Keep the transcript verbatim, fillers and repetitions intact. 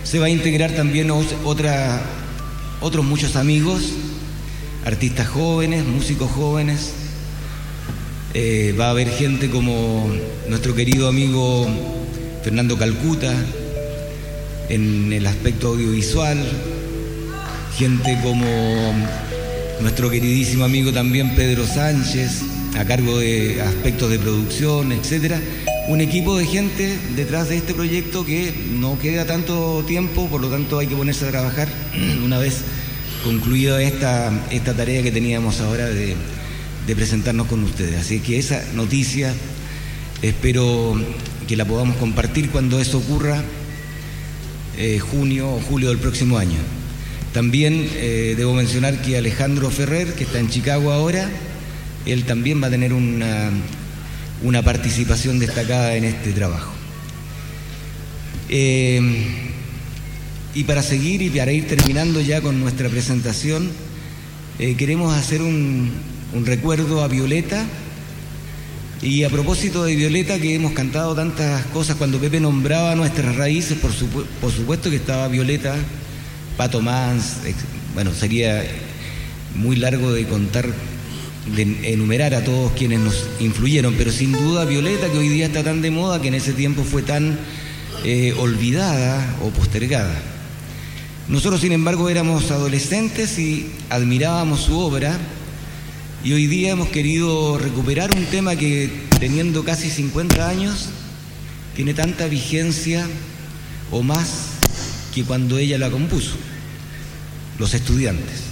Se va a integrar también otra, otros muchos amigos, artistas jóvenes, músicos jóvenes. Eh, va a haber gente como nuestro querido amigo Fernando Calcuta en el aspecto audiovisual, gente como nuestro queridísimo amigo también Pedro Sánchez a cargo de aspectos de producción, etcétera. Un equipo de gente detrás de este proyecto que no queda tanto tiempo, por lo tanto hay que ponerse a trabajar una vez concluida esta, esta tarea que teníamos ahora de, de presentarnos con ustedes. Así que esa noticia espero que la podamos compartir cuando eso ocurra, eh, junio o julio del próximo año. También eh, debo mencionar que Alejandro Ferrer, que está en Chicago ahora, él también va a tener una, una participación destacada en este trabajo. Eh, y para seguir y para ir terminando ya con nuestra presentación, eh, queremos hacer un, un recuerdo a Violeta. Y a propósito de Violeta, que hemos cantado tantas cosas, cuando Pepe nombraba nuestras raíces, por, supu- por supuesto que estaba Violeta, Pato Mans, bueno, sería muy largo de contar, de enumerar a todos quienes nos influyeron, pero sin duda Violeta, que hoy día está tan de moda, que en ese tiempo fue tan eh, olvidada o postergada. Nosotros, sin embargo, éramos adolescentes y admirábamos su obra, y hoy día hemos querido recuperar un tema que, teniendo casi cincuenta años, tiene tanta vigencia o más que cuando ella la compuso, Los Estudiantes.